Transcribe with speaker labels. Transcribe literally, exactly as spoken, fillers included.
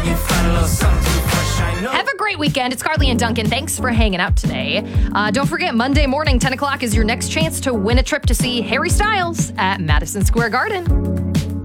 Speaker 1: you find a little something too fresh, I know.
Speaker 2: Have a great weekend. It's Carly and Duncan. Thanks for hanging out today. Uh, don't forget, Monday morning, ten o'clock is your next chance to win a trip to see Harry Styles at Madison Square Garden.